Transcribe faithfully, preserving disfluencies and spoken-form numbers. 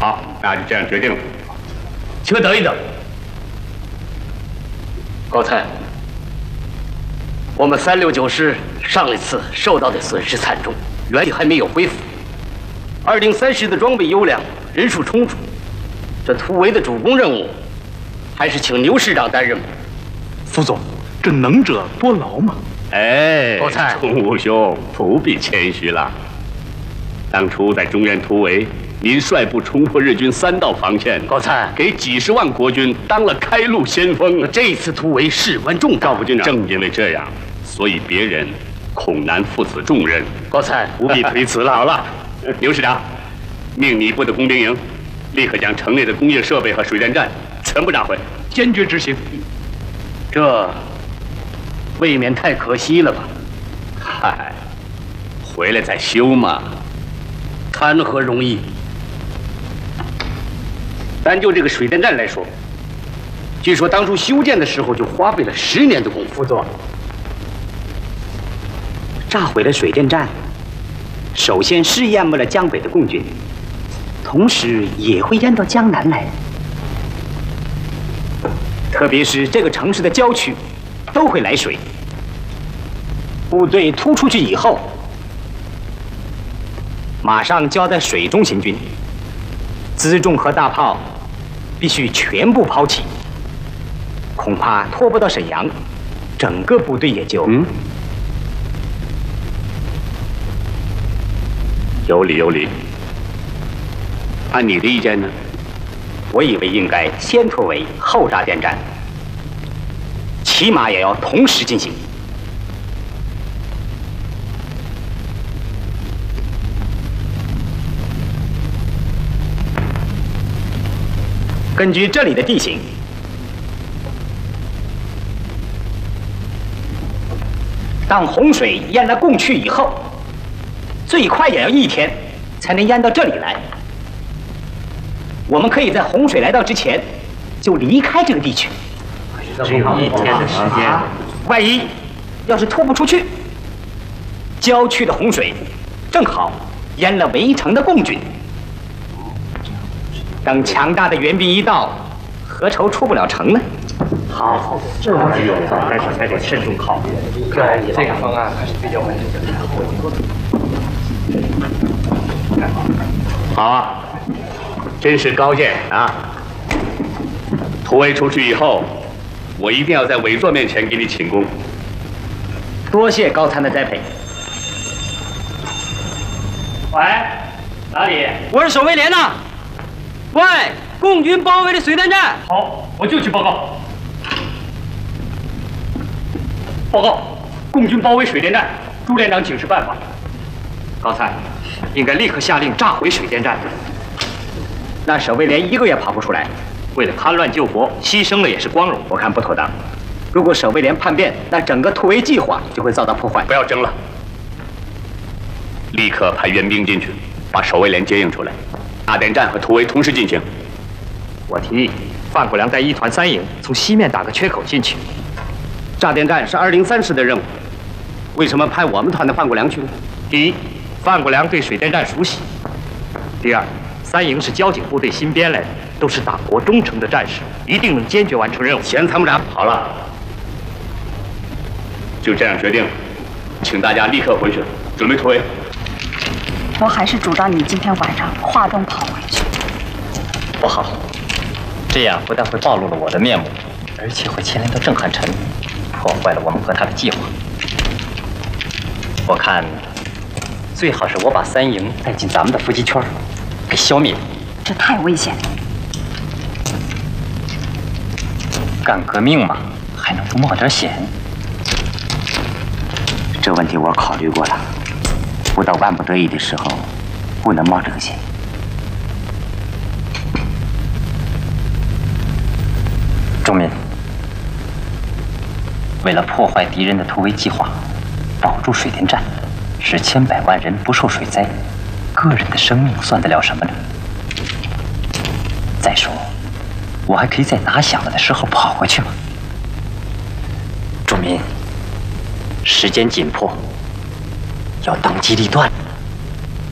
好，那就这样决定了。 请等一等，高参，我们三六九师上一次受到的损失惨重，元气还没有恢复。二零三师的装备优良，人数充足，这突围的主攻任务，还是请牛师长担任吧。 副总，这能者多劳嘛。 哎， 高参， 钟武兄不必谦虚了。当初在中原突围，您率部冲破日军三道防线， 高参给几十万国军当了开路先锋。 这次突围事关重大， 赵副军长，正因为这样，所以别人恐难负此重任。 高参不必推辞了。好了，牛师长，命你部的工兵营立刻将城内的工业设备和水电站全部炸毁， 坚决执行。 这未免太可惜了吧？ 嗨，回来再修嘛， 谈何容易？单就这个水电站来说，据说当初修建的时候就花费了十年的功夫。 副总，炸毁了水电站，首先是淹没了江北的共军，同时也会淹到江南来。特别是这个城市的郊区，都会来水。部队突出去以后，马上就要在水中行军，辎重和大炮必须全部抛弃，恐怕拖不到沈阳，整个部队也就…… 嗯，有理有理。按你的意见呢？ 我以为应该先突围后炸电站，起码也要同时进行。根据这里的地形，当洪水淹了共区以后，最快也要一天才能淹到这里来。我们可以在洪水来到之前就离开这个地区。 只有一天的时间， 万一要是突不出去，郊区的洪水正好淹了围城的共军。等强大的援兵一到，何愁出不了城呢？ 好，这问题但是还得慎重考虑。对，这个方案还是比较稳定的。 好啊，真是高见啊！突围出去以后，我一定要在委座面前给你请功。 多谢高参的栽培。 喂，哪里？ 我是守卫连呐。喂，共军包围了水电站。 好，我就去报告。报告，共军包围水电站，朱连长请示办法。 高参，应该立刻下令炸毁水电站。那守卫连一个也跑不出来，为了戡乱救国，牺牲了也是光荣，我看不妥当。如果守卫连叛变，那整个突围计划就会遭到破坏。 不要争了，立刻派援兵进去，把守卫连接应出来。大电站和突围同时进行。 我提议，范国良带一团三营从西面打个缺口进去。 炸电站是二零三师的任务，为什么派我们团的范国良去呢？ 第一，范国良对水电站熟悉；第二，三营是交警部队新编来的，都是党国忠诚的战士，一定能坚决完成任务。 前参谋长， 好了，就这样决定，请大家立刻回去，准备突围。 我还是主张你今天晚上化妆跑回去。 不好，这样不但会暴露了我的面目，而且会牵连到郑汉臣，破坏了我们和他的计划。我看，最好是我把三营带进咱们的伏击圈，给消灭。 这太危险了。 干革命嘛，还能不冒点险？这问题我考虑过了。不到万不得已的时候，不能冒这个险。仲民，为了破坏敌人的突围计划，保住水电站，使千百万人不受水灾，个人的生命算得了什么呢？再说，我还可以在打响了的时候跑回去嘛。仲民，时间紧迫。要当机立断。